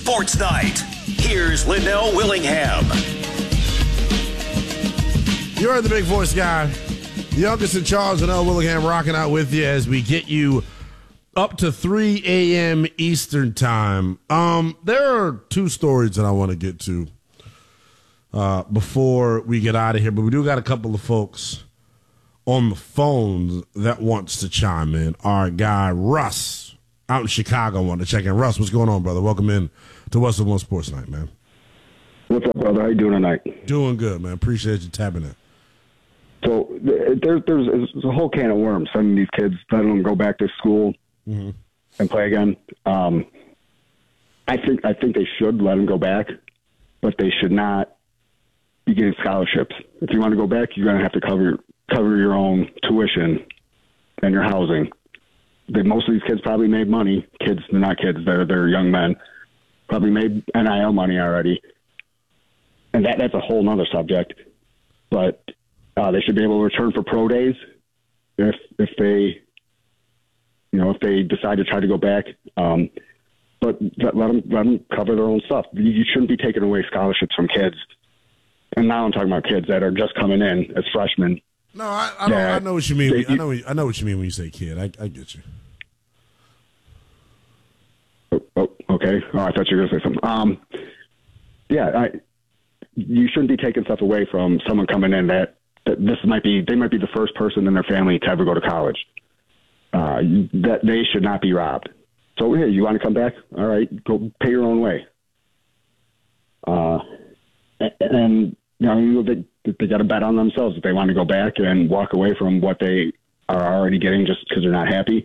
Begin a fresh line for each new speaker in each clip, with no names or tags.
Sports Night. Here's Linnell Willingham.
You're the big voice guy. The youngest in Charles, Linnell Willingham, rocking out with you as we get you up to 3 a.m. Eastern time. There are two stories that I want to get to before we get out of here, but we do got a couple of folks on the phone that wants to chime in. Our guy Russ out in Chicago wanted to check in. Russ, what's going on, brother? Welcome in to Western One Sports Night, man.
What's up, brother? How you doing tonight?
Doing good, man. Appreciate you tapping in.
So there's a whole can of worms sending these kids, letting them go back to school and play again. I think they should let them go back, but they should not be getting scholarships. If you want to go back, you're going to have to cover your own tuition and your housing. Most of these kids probably made money. Kids, they're not kids. They're young men. Probably made NIL money already. And that's a whole nother subject. But they should be able to return for pro days if they decide to try to go back. But let them cover their own stuff. You shouldn't be taking away scholarships from kids. And now I'm talking about kids that are just coming in as freshmen.
No, I know what you mean. I know what you mean when you say kid. I get you.
Oh, okay. Oh, I thought you were going to say something. You shouldn't be taking stuff away from someone coming in that they might be the first person in their family to ever go to college. That they should not be robbed. So, hey, you want to come back? All right, go pay your own way. And they got to bet on themselves if they want to go back and walk away from what they are already getting just because they're not happy.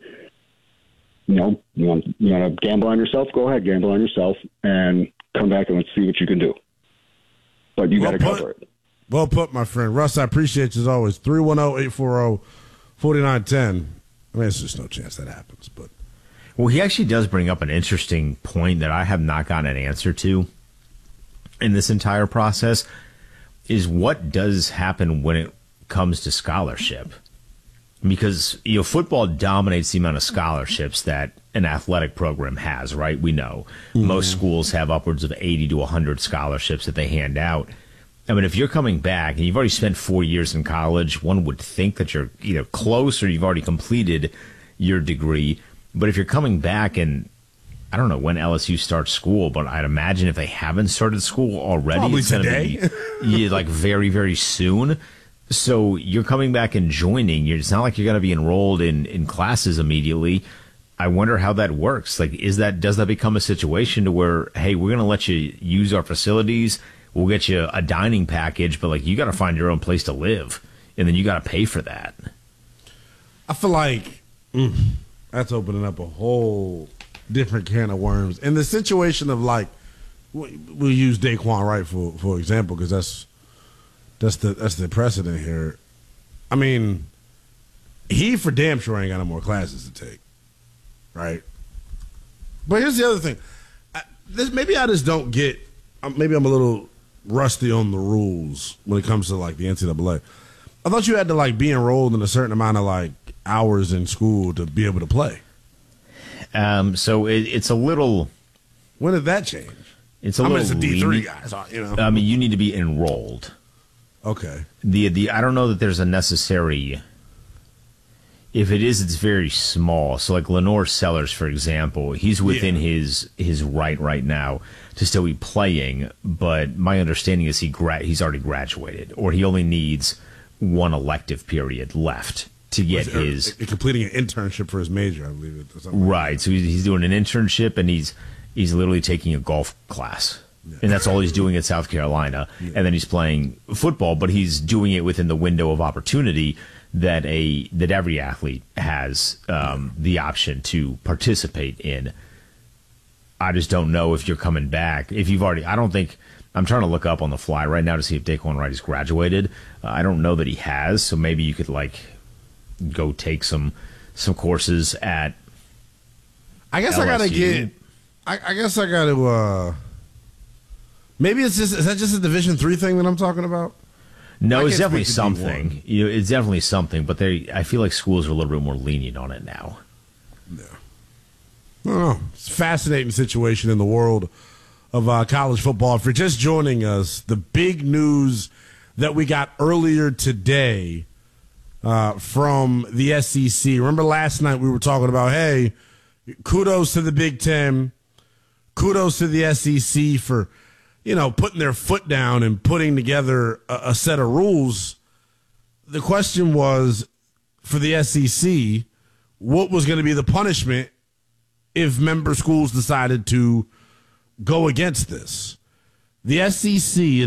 You want to gamble on yourself? Go ahead, gamble on yourself, and come back and let's see what you can do. But you got to cover it.
Well put, my friend. Russ, I appreciate you as always. 310-840-4910. I mean, there's just no chance that happens. But
well, he actually does bring up an interesting point that I have not gotten an answer to in this entire process, is what does happen when it comes to scholarship. Because, football dominates the amount of scholarships that an athletic program has, right? We know most schools have upwards of 80 to 100 scholarships that they hand out. I mean, if you're coming back and you've already spent 4 years in college, one would think that you're either close or you've already completed your degree. But if you're coming back, and I don't know when LSU starts school, but I'd imagine if they haven't started school already,
probably
it's going to be like very, very soon. So you're coming back and joining. It's not like you're going to be enrolled in classes immediately. I wonder how that works. Like, does that become a situation to where, hey, we're going to let you use our facilities, we'll get you a dining package, but like you got to find your own place to live, and then you got to pay for that.
I feel like that's opening up a whole different can of worms. In the situation of, like, we'll use Daquan Wright for example, because that's the precedent here. I mean, he for damn sure ain't got no more classes to take, right? But here's the other thing. Maybe I just don't get. Maybe I'm a little rusty on the rules when it comes to, like, the NCAA. I thought you had to, like, be enrolled in a certain amount of, like, hours in school to be able to play.
So it's a little.
When did that change?
It's a little.
It's a D3 guys,
I mean, you need to be enrolled.
Okay.
I don't know that there's a necessary. If it is, it's very small. So, like Lenore Sellers, for example, he's within his right now to still be playing. But my understanding is he's already graduated, or he only needs one elective period left to get
completing an internship for his major, I believe.
Right. So he's doing an internship, and he's literally taking a golf class. Yeah. And that's all he's doing at South Carolina. Yeah. And then he's playing football, but he's doing it within the window of opportunity that every athlete has the option to participate in. I just don't know if you're coming back. If you've already, I don't think, I'm trying to look up on the fly right now to see if Daquan Wright has graduated. I don't know that he has, so maybe you could, like, go take some courses at
I guess LSU. I guess I got to, maybe is that just a Division III thing that I'm talking about?
No, it's definitely something. It's definitely something, but I feel like schools are a little bit more lenient on it now.
Yeah. I don't know. It's a fascinating situation in the world of college football. If you're just joining us, the big news that we got earlier today from the SEC. Remember last night we were talking about, hey, kudos to the Big Ten, kudos to the SEC for, putting their foot down and putting together a set of rules. The question was, for the SEC, what was going to be the punishment if member schools decided to go against this? The SEC